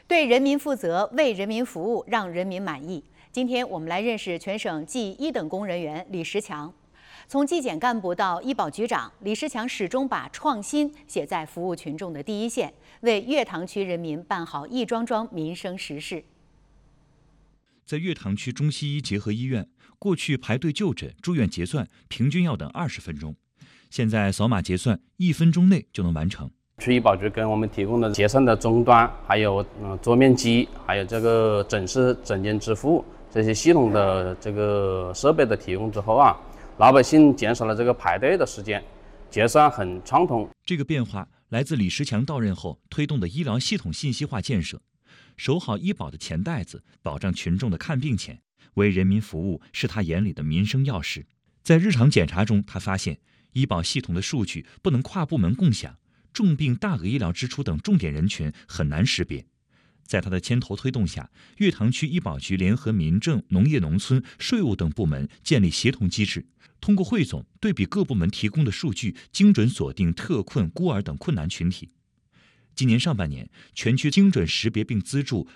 对人民负责，为人民服务，让人民满意。今天我们来认识全省技1等公人员李石强。从纪检干部到医保局长，李石强始终把创新写在服务群众的第一线，为岳塘区人民办好一桩桩民生实事。 在岳塘区中西医结合医院，过去排队就诊、住院结算平均要等20分钟，现在扫码结算1分钟内就能完成。 区医保局跟我们提供的结算的终端，还有桌面机，还有这个诊室诊间支付这些系统的这个设备的提供之后啊，老百姓减少了这个排队的时间，结算很畅通。 这个变化来自李石强到任后推动的医疗系统信息化建设。守好医保的钱袋子，保障群众的看病钱，为人民服务是他眼里的民生要事。在日常检查中，他发现医保系统的数据不能跨部门共享，重病大额医疗支出等重点人群很难识别。在他的牵头推动下，岳塘区医保局联合民政、农业农村、税务等部门建立协同机制，通过汇总对比各部门提供的数据，精准锁定特困、孤儿等困难群体。今年上半年，全区精准识别并资助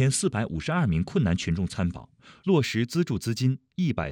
5452名困难群众参保，落实资助资金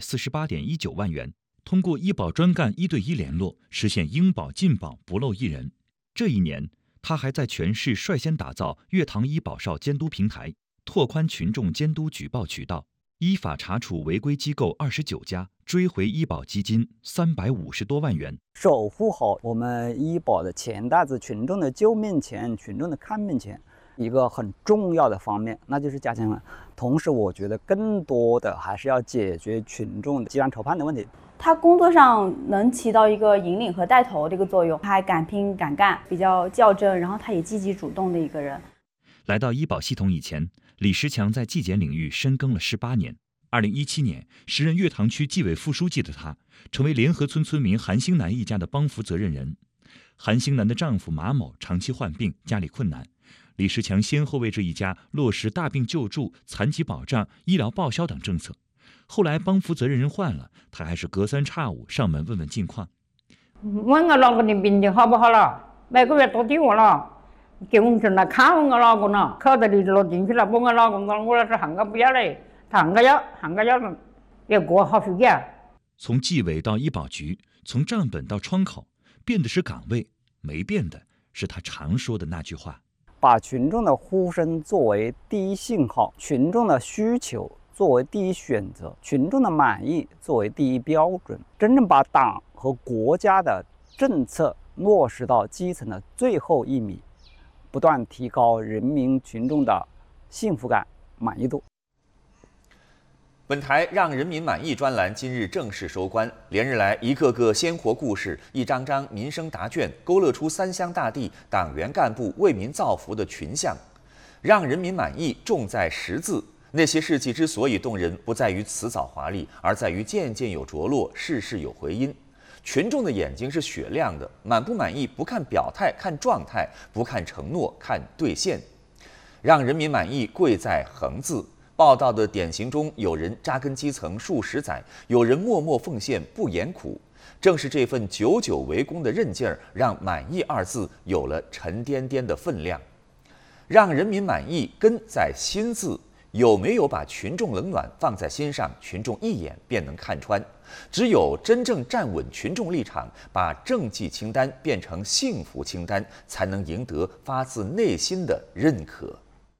148.19万元。通过医保专干1对1联络，实现应保尽保，不漏一人。这一年，他还在全市率先打造岳塘医保少监督平台，拓宽群众监督举报渠道，依法查处违规机构29家，追回医保基金350多万元。 守护好我们医保的钱袋子，群众的救命钱，群众的看病钱，一个很重要的方面，那就是加强了。同时，我觉得更多的还是要解决群众的积压筹判的问题。 他工作上能起到一个引领和带头的一个作用，他还敢拼敢干，比较较真，然后他也积极主动的一个人。 来到医保系统以前，李石强在纪检领域深耕了18年。2017年，时任岳塘区纪委副书记的他，成为联合村村民韩兴南一家的帮扶责任人。韩兴南的丈夫马某长期患病，家里困难，李石强先后为这一家落实大病救助、残疾保障、医疗报销等政策。后来帮扶责任人换了，他还是隔三差五上门问问近况。 问我老公的病情好不好了，每个月多给我了，给我们来看我老公了，口袋里落进去了，把我老公说，我说韩哥不要嘞，他韩哥要，要过好日子。 从纪委到医保局，从账本到窗口，变的是岗位，没变的是他常说的那句话： 把群众的呼声作为第一信号，群众的需求作为第一选择，群众的满意作为第一标准，真正把党和国家的政策落实到基层的最后1米，不断提高人民群众的幸福感、满意度。 本台让人民满意专栏今日正式收官。连日来，一个个鲜活故事，一张张民生答卷，勾勒出三湘大地党员干部为民造福的群像。让人民满意重在实字。那些事迹之所以动人，不在于辞藻华丽，而在于件件有着落，事事有回音。群众的眼睛是雪亮的，满不满意不看表态，看状态；不看承诺，看兑现。让人民满意贵在恒字。报道的典型中，有人扎根基层数十载，有人默默奉献不言苦。正是这份久久为功的韧劲儿，让“满意”二字有了沉甸甸的分量。让人民满意，根在心字。有没有把群众冷暖放在心上，群众一眼便能看穿。只有真正站稳群众立场，把政绩清单变成幸福清单，才能赢得发自内心的认可。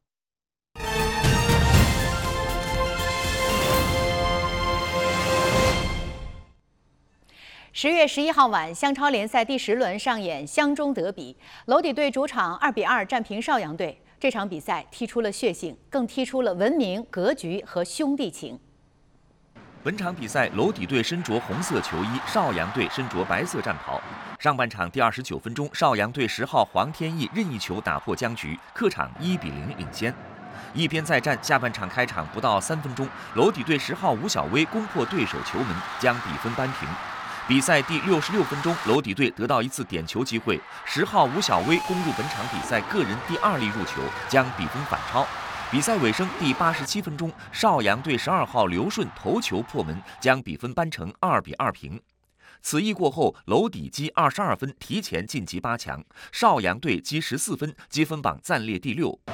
10月11号晚，湘超联赛第10轮上演湘中德比，娄底队主场2-2战平邵阳队。这场比赛踢出了血性，更踢出了文明、格局和兄弟情。 本场比赛，娄底队身着红色球衣，邵阳队身着白色战袍。上半场第29分钟，邵阳队10号黄天意任意球打破僵局，客场1-0领先。一边再战，下半场开场不到3分钟，娄底队10号吴小威攻破对手球门，将比分扳平。比赛第66分钟，娄底队得到一次点球机会，10号吴小威攻入本场比赛个人第2粒入球，将比分反超。比赛尾声第87分钟，邵阳队12号刘顺头球破门，将比分扳成2-2平。此役过后，娄底积22分，提前晋级8强；邵阳队积14分，积分榜暂列第6。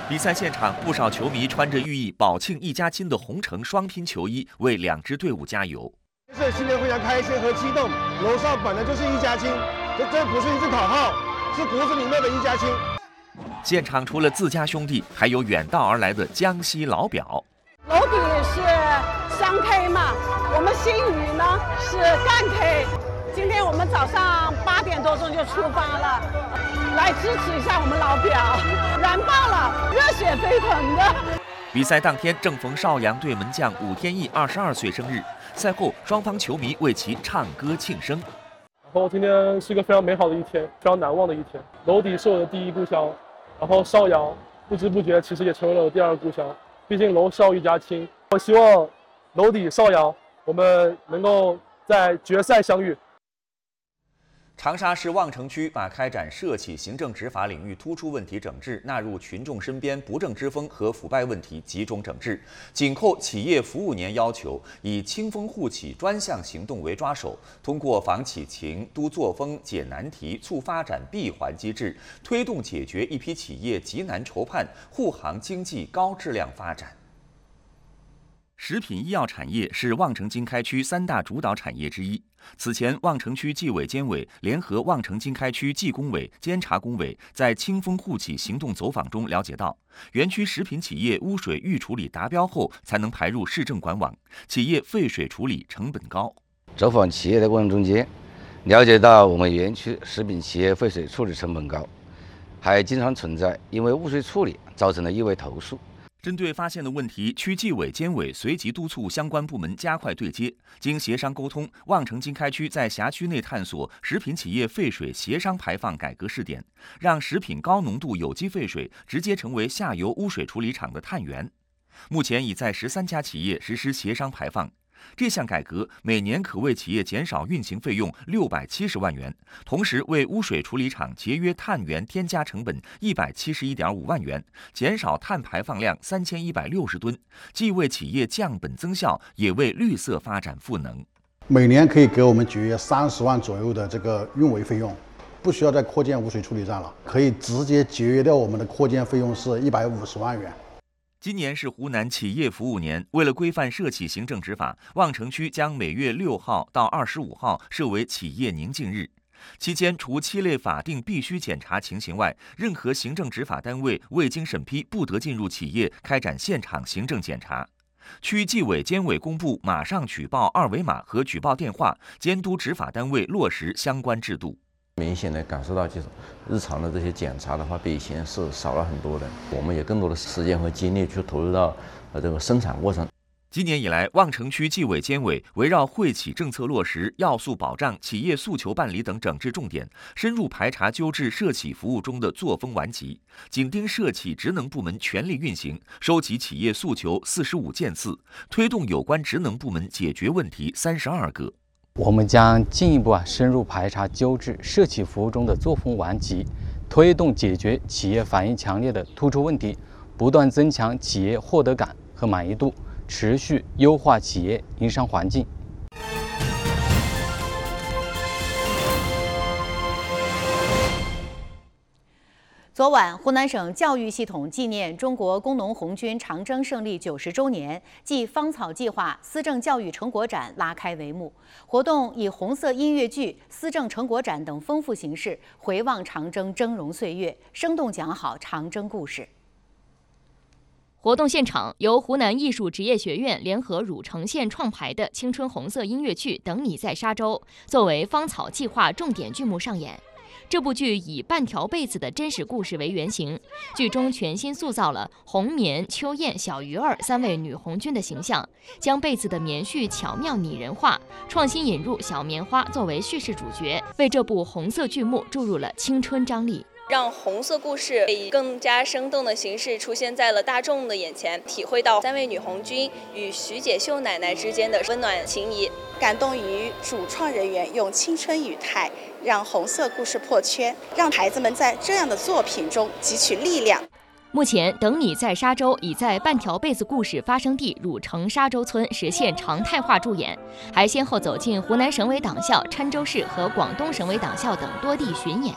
比赛现场，不少球迷穿着寓意保庆一家亲的红橙双拼球衣，为两支队伍加油。 这新年非常开心和激动，楼上本来就是一家亲，这不是一句口号，是骨子里面的一家亲。 现场除了自家兄弟，还有远道而来的江西老表。 楼底是湘 K 嘛，我们新余呢是赣 K。今天我们早上8点多钟就出发了，来支持一下我们老表，燃爆了，热血沸腾的。 比赛当天正逢邵阳队门将武天意22岁生日，赛后双方球迷为其唱歌庆生。 然后今天是一个非常美好的一天，非常难忘的一天。楼底是我的第一故乡，然后邵阳不知不觉其实也成为了我第二个故乡。毕竟楼邵一家亲，我希望楼底邵阳我们能够在决赛相遇。 长沙市望城区把开展涉企行政执法领域突出问题整治纳入群众身边不正之风和腐败问题集中整治，紧扣企业服务年要求，以清风护企专项行动为抓手，通过防企情、督作风、解难题、促发展闭环机制，推动解决一批企业急难愁盼，护航经济高质量发展。 食品医药产业是望城经开区3大主导产业之一。此前，望城区纪委监委联合望城经开区纪工委、监察工委在清风护企行动走访中了解到，园区食品企业污水预处理达标后才能排入市政管网，企业废水处理成本高。 走访企业的过程中间，了解到我们园区食品企业废水处理成本高，还经常存在因为污水处理造成的异味投诉。 针对发现的问题，区纪委监委随即督促相关部门加快对接。经协商沟通，望城经开区在辖区内探索食品企业废水协商排放改革试点，让食品高浓度有机废水直接成为下游污水处理厂的碳源。目前已在13家企业实施协商排放。这项改革每年可为企业减少运行费用670万元，同时为污水处理厂节约碳源添加成本171.5万元，减少碳排放量3160吨，既为企业降本增效，也为绿色发展赋能。 每年可以给我们节约30万左右的这个运维费用，不需要再扩建污水处理站了，可以直接节约掉我们的扩建费用是150万元。 今年是湖南企业服务年，为了规范涉企行政执法，望城区将每月6号到25号设为企业宁静日。期间，除7类法定必须检查情形外，任何行政执法单位未经审批不得进入企业开展现场行政检查。区纪委监委公布马上举报2维码和举报电话，监督执法单位落实相关制度。 明显的感受到，就是日常的这些检查的话，比以前是少了很多的。我们也更多的时间和精力去投入到这个生产过程。 今年以来，望城区纪委监委围绕惠企政策落实、要素保障、企业诉求办理等整治重点，深入排查纠治涉企服务中的作风顽疾，紧盯涉企职能部门全力运行，收集企业诉求45件次，推动有关职能部门解决问题32个。 我们将进一步深入排查纠治涉企服务中的作风顽疾，推动解决企业反映强烈的突出问题，不断增强企业获得感和满意度，持续优化企业营商环境。 昨晚，湖南省教育系统纪念中国工农红军长征胜利90周年暨芳草计划思政教育成果展拉开帷幕。活动以红色音乐剧、思政成果展等丰富形式，回望长征峥嵘岁月，生动讲好长征故事。 活动现场由湖南艺术职业学院联合汝城县创排的青春红色音乐剧《等你在沙洲》作为芳草计划重点剧目上演。这部剧以半条被子的真实故事为原型，剧中全新塑造了红棉、秋燕、小鱼儿3位女红军的形象，将被子的棉絮巧妙拟人化，创新引入小棉花作为叙事主角，为这部红色剧目注入了青春张力。 让红色故事以更加生动的形式出现在了大众的眼前，体会到3位女红军与徐解秀奶奶之间的温暖情谊， 感动于主创人员用青春语态让红色故事破圈，让孩子们在这样的作品中汲取力量。 目前，等你在沙洲已在半条被子故事发生地汝城沙洲村实现常态化驻演，还先后走进湖南省委党校、郴州市和广东省委党校等多地巡演。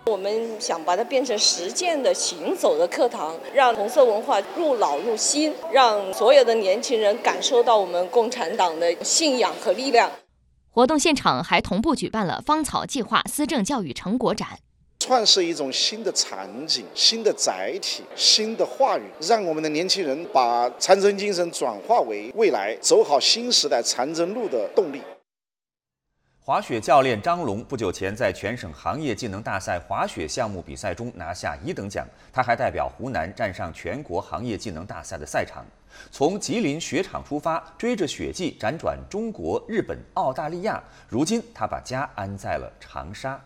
我们想把它变成实践的行走的课堂，让红色文化入脑入心，让所有的年轻人感受到我们共产党的信仰和力量。 活动现场还同步举办了芳草计划思政教育成果展， 创设一种新的场景、新的载体、新的话语，让我们的年轻人把长征精神转化为未来走好新时代长征路的动力。 滑雪教练张龙不久前在全省行业技能大赛滑雪项目比赛中拿下1等奖，他还代表湖南站上全国行业技能大赛的赛场。从吉林雪场出发，追着雪季辗转中国、日本、澳大利亚，如今他把家安在了长沙。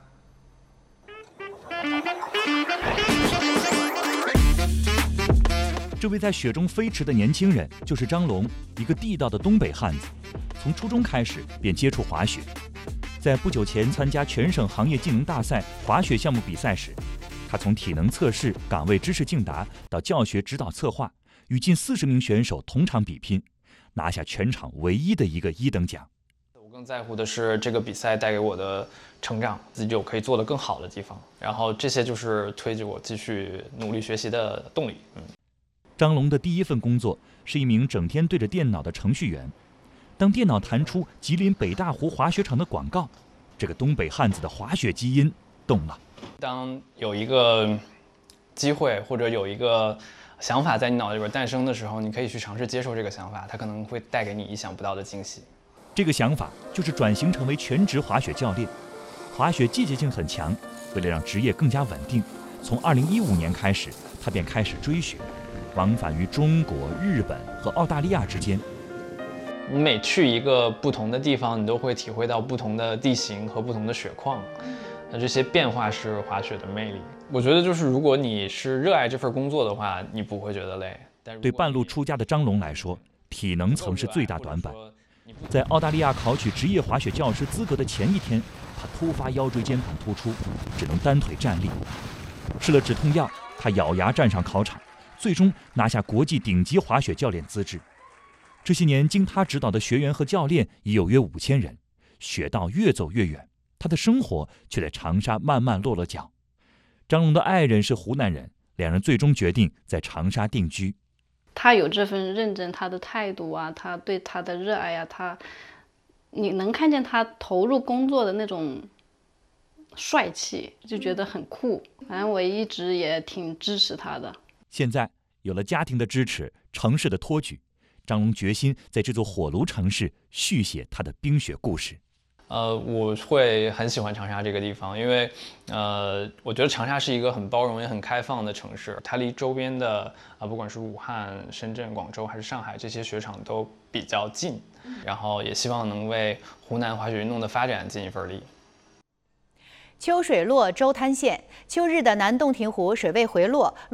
这位在雪中飞驰的年轻人就是张龙，一个地道的东北汉子。从初中开始便接触滑雪，在不久前参加全省行业技能大赛滑雪项目比赛时，他从体能测试、岗位知识竞答到教学指导策划，与近40名选手同场比拼，拿下全场唯一的一个1等奖。 我更在乎的是这个比赛带给我的成长，自己有可以做得更好的地方，然后这些就是推着我继续努力学习的动力。 张龙的第一份工作是一名整天对着电脑的程序员。当电脑弹出吉林北大湖滑雪场的广告，这个东北汉子的滑雪基因动了。 当有一个机会或者有一个想法在你脑子里边诞生的时候，你可以去尝试接受这个想法，它可能会带给你意想不到的惊喜。 这个想法就是转型成为全职滑雪教练。滑雪季节性很强，为了让职业更加稳定，从2015年开始，他便开始追雪，往返于中国、日本和澳大利亚之间。 你每去一个不同的地方，你都会体会到不同的地形和不同的雪况，那这些变化是滑雪的魅力。我觉得就是如果你是热爱这份工作的话，你不会觉得累。 对半路出家的张龙来说，体能曾是最大短板。在澳大利亚考取职业滑雪教师资格的前一天，他突发腰椎间盘突出，只能单腿站立。吃了止痛药，他咬牙站上考场，最终拿下国际顶级滑雪教练资质。这些年，经他指导的学员和教练已有约5000人，雪道越走越远，他的生活却在长沙慢慢落了脚。张龙的爱人是湖南人，两人最终决定在长沙定居。 他有这份认真，他的态度啊，他对他的热爱啊，你能看见他投入工作的那种帅气，就觉得很酷。反正我一直也挺支持他的。 现在有了家庭的支持，城市的托举，张龙决心在这座火炉城市续写他的冰雪故事。 我会很喜欢长沙这个地方，因为我觉得长沙是一个很包容也很开放的城市。它离周边的不管是武汉、深圳、广州还是上海这些雪场都比较近，然后也希望能为湖南滑雪运动的发展尽一份力。 秋水落周滩县，秋日的南洞庭湖水位回落。